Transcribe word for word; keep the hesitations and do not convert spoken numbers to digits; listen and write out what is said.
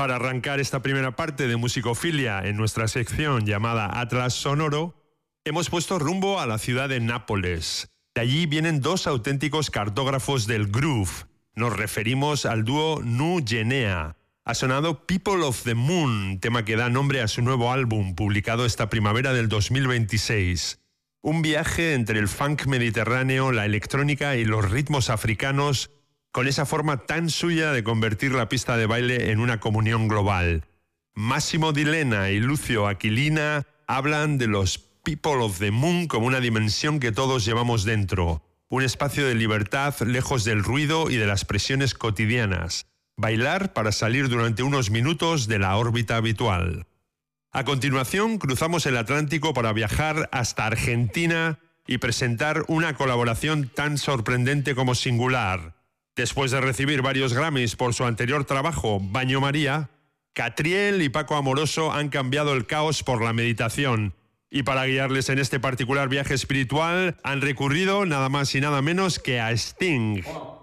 Para arrancar esta primera parte de musicofilia en nuestra sección llamada Atlas Sonoro, hemos puesto rumbo a la ciudad de Nápoles. De allí vienen dos auténticos cartógrafos del groove. Nos referimos al dúo Nu Genea. Ha sonado People of the Moon, tema que da nombre a su nuevo álbum, publicado esta primavera del dos mil veintiséis. Un viaje entre el funk mediterráneo, la electrónica y los ritmos africanos, con esa forma tan suya de convertir la pista de baile en una comunión global. Massimo Di Lena y Lucio Aquilina hablan de los People of the Moon como una dimensión que todos llevamos dentro, un espacio de libertad lejos del ruido y de las presiones cotidianas. Bailar para salir durante unos minutos de la órbita habitual. A continuación, cruzamos el Atlántico para viajar hasta Argentina y presentar una colaboración tan sorprendente como singular. Después de recibir varios Grammys por su anterior trabajo, Baño María, Catriel y Paco Amoroso han cambiado el caos por la meditación. Y para guiarles en este particular viaje espiritual, han recurrido nada más y nada menos que a Sting.